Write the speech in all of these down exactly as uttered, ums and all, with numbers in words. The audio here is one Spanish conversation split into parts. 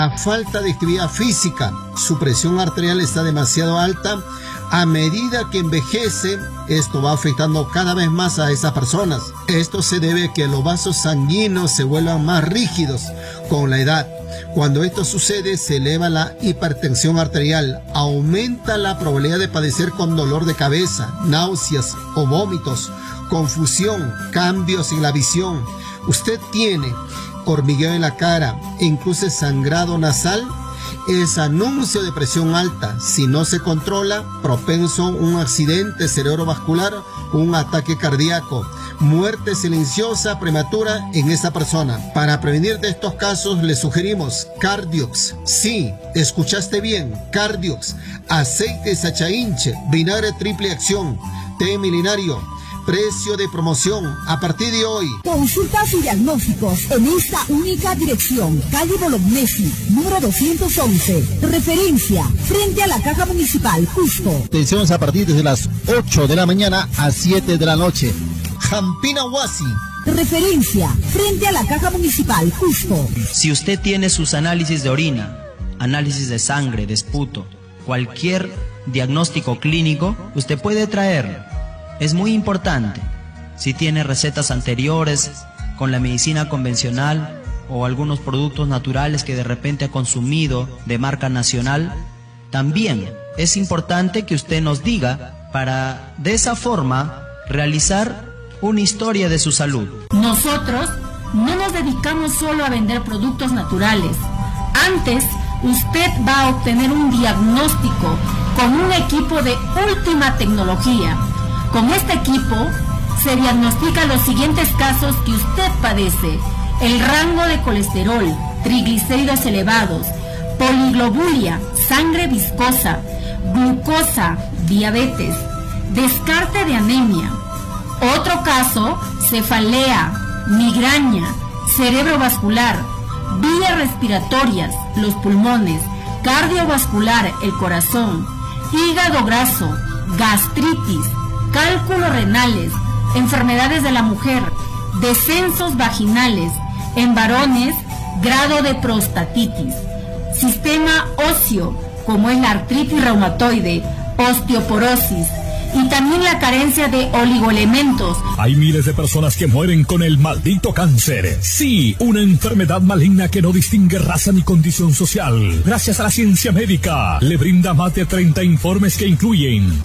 La falta de actividad física, su presión arterial está demasiado alta. A medida que envejece, esto va afectando cada vez más a esas personas. Esto se debe a que los vasos sanguíneos se vuelvan más rígidos con la edad. Cuando esto sucede, se eleva la hipertensión arterial, aumenta la probabilidad de padecer con dolor de cabeza, náuseas o vómitos, confusión, cambios en la visión. Usted tiene hormigueo en la cara, incluso sangrado nasal, es anuncio de presión alta. Si no se controla, propenso a un accidente cerebrovascular, un ataque cardíaco, muerte silenciosa prematura en esa persona. Para prevenir de estos casos, le sugerimos Cardiox. Sí, escuchaste bien, Cardiox, aceite sachainche, vinagre triple acción, té milenario. Precio de promoción a partir de hoy. Consultas y diagnósticos en esta única dirección. Calle Bolognesi, número doscientos once. Referencia, frente a la Caja Municipal, Cusco. Atención a partir de las ocho de la mañana a siete de la noche. Jampina Huasi. Referencia, frente a la Caja Municipal, Cusco. Si usted tiene sus análisis de orina, análisis de sangre, de esputo, cualquier diagnóstico clínico, usted puede traerlo. Es muy importante. Si tiene recetas anteriores con la medicina convencional o algunos productos naturales que de repente ha consumido de marca nacional, también es importante que usted nos diga para de esa forma realizar una historia de su salud. Nosotros no nos dedicamos solo a vender productos naturales. Antes, usted va a obtener un diagnóstico con un equipo de última tecnología. Con este equipo se diagnostican los siguientes casos que usted padece: el rango de colesterol, triglicéridos elevados, poliglobulia, sangre viscosa, glucosa, diabetes, descarte de anemia. Otro caso, cefalea, migraña, cerebrovascular, vías respiratorias, los pulmones, cardiovascular, el corazón, hígado graso, gastritis, cálculos renales, enfermedades de la mujer, descensos vaginales, en varones, grado de prostatitis, sistema óseo, como es la artritis reumatoide, osteoporosis, y también la carencia de oligoelementos. Hay miles de personas que mueren con el maldito cáncer. Sí, una enfermedad maligna que no distingue raza ni condición social. Gracias a la ciencia médica, le brinda más de treinta informes que incluyen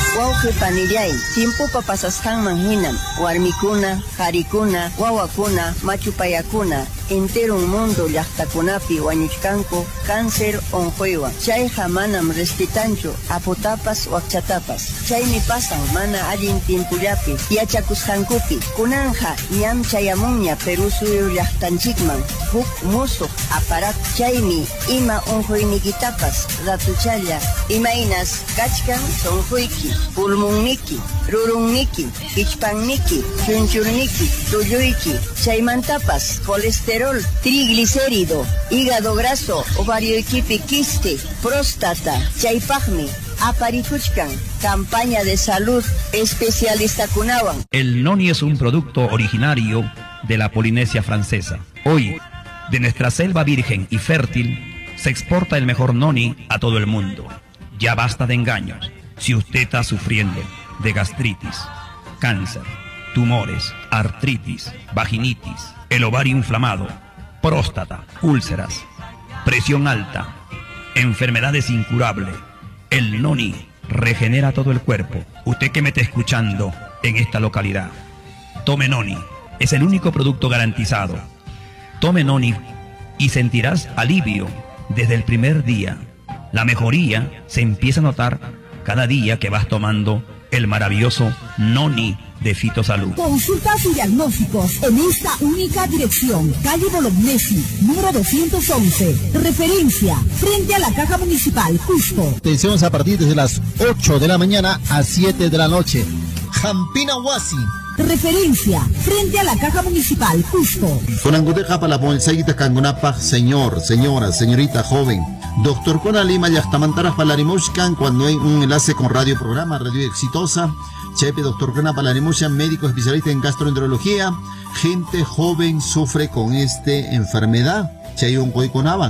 tiempo papasaskan manhinam, warmikuna, harikuna, wawakuna, machupayakuna, entero un mundo llaqtakunapi wañuchkanku cáncer onjuewa. Chay hamanam respitancho, apotapas wakchatapas. Chaymi pasan mana allin timpullapi, yachakusqankupi. Kunanja ñam chayamuña Perú suyo llaqtanchikman, huk musuq aparat. Chaymi ima onjuenikitapas ratuchalla, imainas kachkan sonjuyki, pulmunniki, rurunniki, kichpanniki, chunchurniki, tulluyki. Chaymantapas colesterol, triglicérido, hígado graso, ovario equipe, quiste, próstata, chaypagmi, aparikuchkan, campaña de salud especialista kunawan. El noni es un producto originario de la Polinesia francesa. Hoy, de nuestra selva virgen y fértil, se exporta el mejor noni a todo el mundo. Ya basta de engaños. Si usted está sufriendo de gastritis, cáncer, tumores, artritis, vaginitis, el ovario inflamado, próstata, úlceras, presión alta, enfermedades incurables, el noni regenera todo el cuerpo. Usted que me está escuchando en esta localidad, tome noni, es el único producto garantizado. Tome noni y sentirás alivio desde el primer día. La mejoría se empieza a notar cada día que vas tomando el maravilloso noni de Fitosalud. Consultas y diagnósticos en esta única dirección. Calle Bolognesi, número doscientos once. Referencia, frente a la Caja Municipal, Cusco. Atención a partir de las ocho de la mañana a siete de la noche. Jampina Huasi. Referencia, frente a la Caja Municipal, Cusco. Conangudeja para la bolsaita cangunapa, señor, señora, señorita, joven. Doctor Kona Lima Yachtamantaras Palarimushkan, cuando hay un enlace con radio programa, radio exitosa. Chepe, doctor Kona Palarimushkan, médico especialista en gastroenterología. Gente joven sufre con esta enfermedad. Chayun Koikonaban.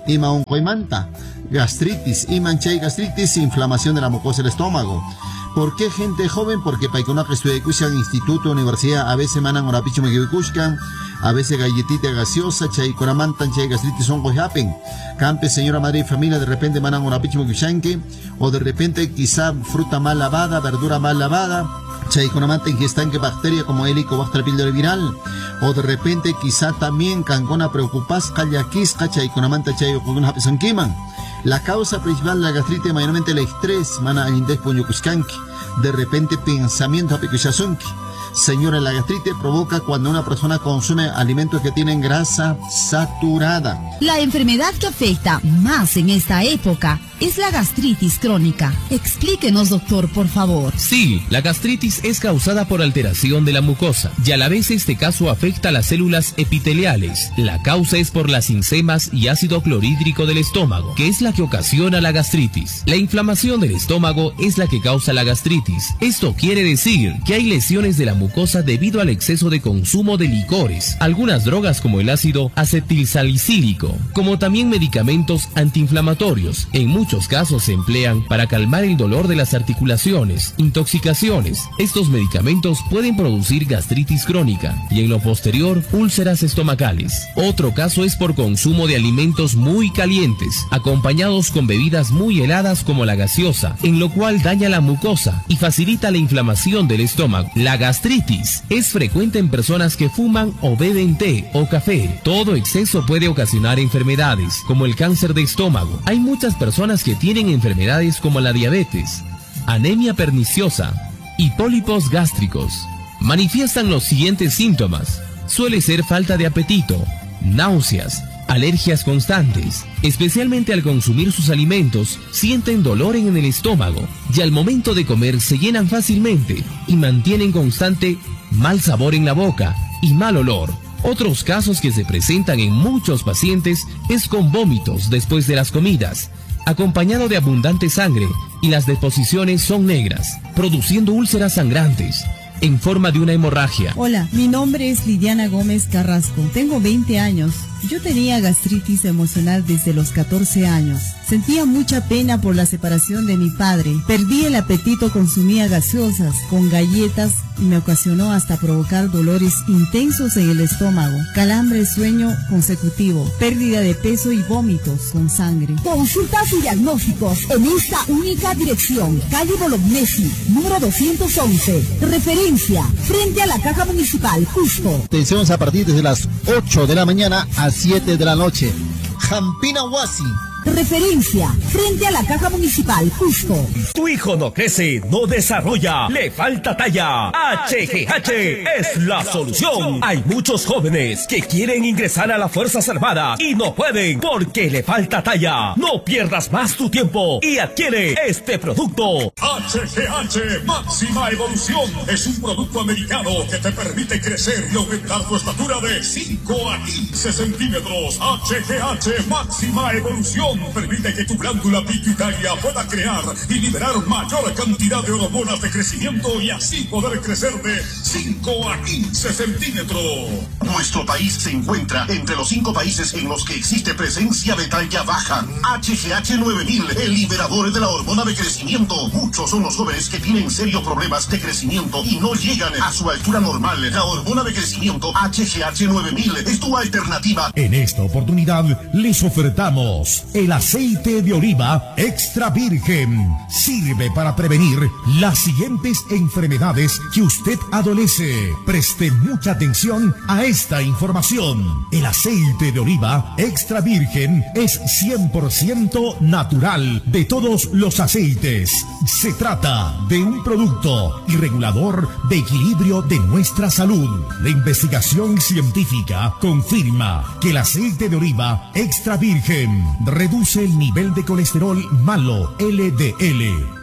ima oncoimanta, gastritis, iman chay gastritis, inflamación de la mucosa del estómago. ¿Por qué gente joven? Porque paikuna que estudia en instituto, universidad, a veces manan orapicho meguicushkan, a veces galletita gaseosa, chay coramantan, chay gastritis son happen. Campe, señora madre y familia, de repente manan orapicho meguichanque, o de repente quizá fruta mal lavada, verdura mal lavada, chay coramantan que están que bacteria como Helicobacter pylori viral, o de repente quizá también cancona preocupas, callaquisca, chay coramanta, chay ocuguna hapesanquiman. La causa principal de la gastritis mayormente el estrés, mana alindes puñucuscanqui, de repente pensamiento apicuchazunqui. Señora, la gastritis provoca cuando una persona consume alimentos que tienen grasa saturada. La enfermedad que afecta más en esta época es la gastritis crónica. Explíquenos, doctor, por favor. Sí, la gastritis es causada por alteración de la mucosa y a la vez este caso afecta las células epiteliales. La causa es por las enzimas y ácido clorhídrico del estómago, que es la que ocasiona la gastritis. La inflamación del estómago es la que causa la gastritis. Esto quiere decir que hay lesiones de la mucosa debido al exceso de consumo de licores, algunas drogas como el ácido acetilsalicílico, como también medicamentos antiinflamatorios. En muchos casos se emplean para calmar el dolor de las articulaciones, intoxicaciones. Estos medicamentos pueden producir gastritis crónica y en lo posterior úlceras estomacales. Otro caso es por consumo de alimentos muy calientes, acompañados con bebidas muy heladas como la gaseosa, en lo cual daña la mucosa y facilita la inflamación del estómago. La gastritis es frecuente en personas que fuman o beben té o café. Todo exceso puede ocasionar enfermedades como el cáncer de estómago. Hay muchas personas que tienen enfermedades como la diabetes, anemia perniciosa y pólipos gástricos. Manifiestan los siguientes síntomas. Suele ser falta de apetito, náuseas, alergias constantes. Especialmente al consumir sus alimentos, sienten dolor en el estómago y al momento de comer se llenan fácilmente y mantienen constante mal sabor en la boca y mal olor. Otros casos que se presentan en muchos pacientes es con vómitos después de las comidas, acompañado de abundante sangre, y las deposiciones son negras, produciendo úlceras sangrantes en forma de una hemorragia. Hola, mi nombre es Lidiana Gómez Carrasco. Tengo veinte años. Yo tenía gastritis emocional desde los catorce años. Sentía mucha pena por la separación de mi padre. Perdí el apetito, consumía gaseosas con galletas y me ocasionó hasta provocar dolores intensos en el estómago, calambre, sueño consecutivo, pérdida de peso y vómitos con sangre. Consultas y diagnósticos en esta única dirección. Calle Bolognesi, número doscientos once. Referencia, frente a la Caja Municipal, Cusco. Atención a partir de las ocho de la mañana a siete de la noche. Jampina Huasi. Referencia, frente a la Caja Municipal, Cusco. Tu hijo no crece, no desarrolla, le falta talla. H G H es la solución. Hay muchos jóvenes que quieren ingresar a las Fuerzas Armadas y no pueden porque le falta talla. No pierdas más tu tiempo y adquiere este producto. H G H Máxima Evolución es un producto americano que te permite crecer y aumentar tu estatura de cinco a quince centímetros. H G H Máxima Evolución permite que tu glándula pituitaria pueda crear y liberar mayor cantidad de hormonas de crecimiento y así poder crecer de cinco a quince centímetros. Nuestro país se encuentra entre los cinco países en los que existe presencia de talla baja. H G H nueve mil, el liberador de la hormona de crecimiento. Muchos son los jóvenes que tienen serios problemas de crecimiento y no llegan a su altura normal. La hormona de crecimiento H G H nueve mil es tu alternativa. En esta oportunidad les ofertamos el aceite de oliva extra virgen. Sirve para prevenir las siguientes enfermedades que usted adolece. Preste mucha atención a esta información. El aceite de oliva extra virgen es cien por ciento natural de todos los aceites. Se trata de un producto y regulador de equilibrio de nuestra salud. La investigación científica confirma que el aceite de oliva extra virgen reduce el nivel de colesterol malo L D L,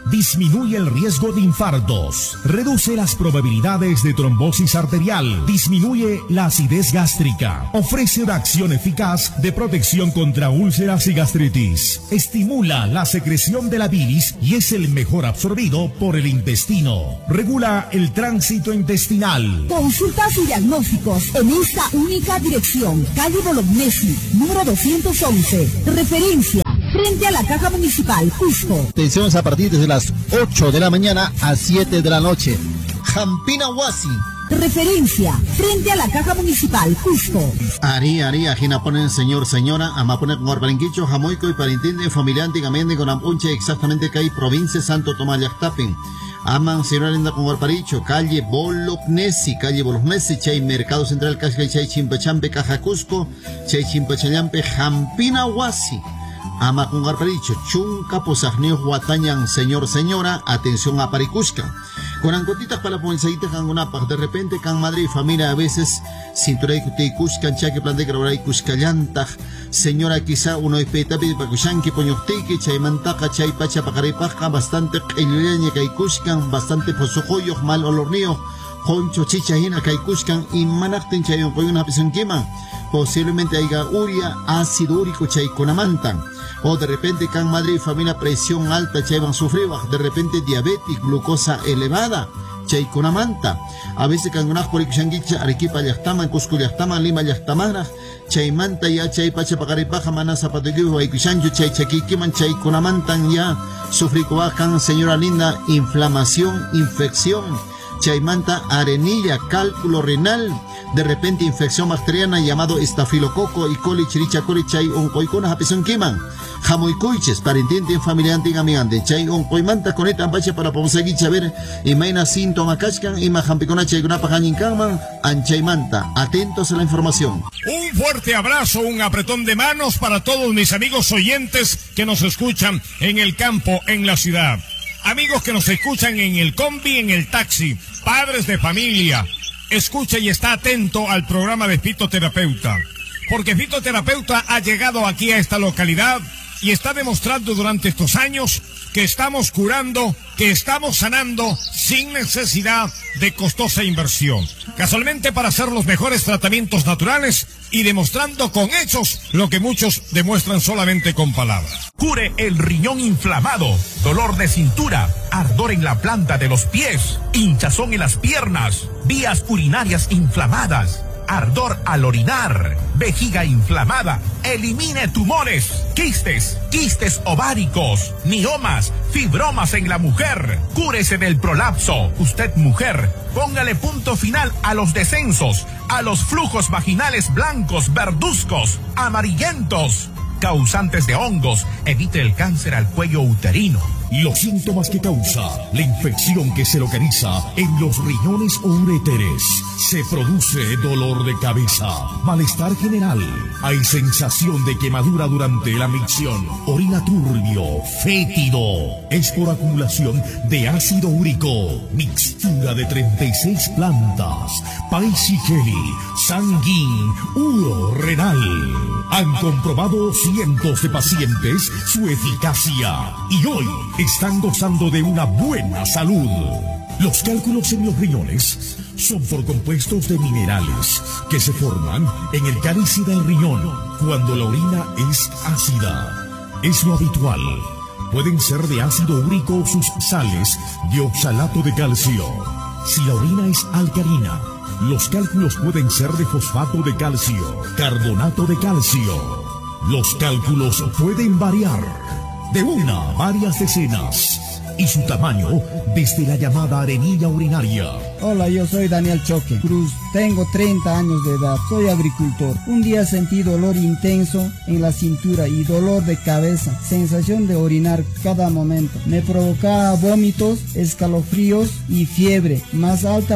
disminuye el riesgo de infartos, reduce las probabilidades de trombosis arterial, disminuye la acidez gástrica, ofrece una acción eficaz de protección contra úlceras y gastritis, estimula la secreción de la bilis y es el mejor absorbido por el intestino, regula el tránsito intestinal. Consultas y diagnósticos en esta única dirección, calle Bolognesi, número doscientos once, referencia frente a la Caja Municipal, Cusco. Atenciones a partir de las ocho de la mañana a siete de la noche. Jampina Huasi. Referencia frente a la Caja Municipal, Cusco. Ari, Ari, ajina ponen señor, señora, ama poner con Arbarinquicho, Jamoico y Parintinde, familia antigamente con Ampunche, exactamente que hay provincia Santo Tomás Yactapin. Aman, señora linda con Guarparicho, calle Bolognesi, calle Bolognesi, chay Mercado Central, Casca, chay Chimpachampe, Caja Cusco, chay Chimpachayampe, Jampina Huasi. Ama con Guarparicho, Chunca, Posajneo, Huatañan, señor, señora, atención a Paricusca. Con ancotitas para la policía, Cangunapas, de repente, Can Madrid, familia, a veces, cintura y cuti, Cuscan, Chaque, Plan de Grabra y Cuscallantaj, señora, quizá uno de Petapi, Pacuchanqui, Poñosteque, Chaymantaca, Chay Pacha, Pacaripaja, bastante Pelileña, Caicuscan, bastante Pozojoyos, mal olorneo, Honcho, Chichajina, Caicuscan, y Manacten, Chayon, Coyuna, Pesunquima, posiblemente haya uria, ácido úrico, Chayconamantan. O de repente, Can Madrid, familia, presión alta, chay van sufrir, de repente diabetes, glucosa elevada, chay con amanta. A veces, Can Gunaj por Ixanguicha, Arequipa, Yachtama, Cusco, Yachtama, Lima, Yachtamara, chay manta, ya chay pacha, pacaripaja, manasa, patoquillo, Ixancho, chay chaquiquiman, chay con amantan, ya sufricoajan, señora linda, inflamación, infección, chay manta, arenilla, cálculo renal. De repente infección bacteriana llamado estafilococo y coli chiricha coli chay oncoicona japison kiman jamoicuiches parentiente en familia antiga amigante chay oncoimanta coneta ambache para conseguir saber y maina síntoma cascan y majampicona chay gunapa jañincaman anchaimanta. Atentos a la información. Un fuerte abrazo, un apretón de manos para todos mis amigos oyentes que nos escuchan en el campo, en la ciudad. Amigos que nos escuchan en el combi, en el taxi, padres de familia. Escucha y está atento al programa de Fitoterapeuta, porque Fitoterapeuta ha llegado aquí a esta localidad y está demostrando durante estos años que estamos curando, que estamos sanando sin necesidad de costosa inversión. Casualmente para hacer los mejores tratamientos naturales y demostrando con hechos lo que muchos demuestran solamente con palabras. Cure el riñón inflamado, dolor de cintura, ardor en la planta de los pies, hinchazón en las piernas, vías urinarias inflamadas, ardor al orinar, vejiga inflamada, elimine tumores, quistes, quistes ováricos, miomas, fibromas en la mujer, cúrese del prolapso. Usted mujer, póngale punto final a los descensos, a los flujos vaginales blancos, verduzcos, amarillentos, causantes de hongos, evite el cáncer al cuello uterino. Los síntomas que causa la infección que se localiza en los riñones o uréteres. Se produce dolor de cabeza, malestar general, hay sensación de quemadura durante la micción, orina turbio, fétido. Es por acumulación de ácido úrico, mixtura de treinta y seis plantas, paisiceli, sanguín, uro, renal. Han comprobado cientos de pacientes su eficacia y hoy están gozando de una buena salud. Los cálculos en los riñones son por compuestos de minerales que se forman en el cálice del riñón cuando la orina es ácida. Es lo habitual. Pueden ser de ácido úrico sus sales de oxalato de calcio. Si la orina es alcalina, los cálculos pueden ser de fosfato de calcio, carbonato de calcio. Los cálculos pueden variar de una a varias decenas y su tamaño desde la llamada arenilla urinaria. Hola, yo soy Daniel Choque Cruz, tengo treinta años de edad, soy agricultor. Un día sentí dolor intenso en la cintura y dolor de cabeza, sensación de orinar cada momento. Me provocaba vómitos, escalofríos y fiebre más alta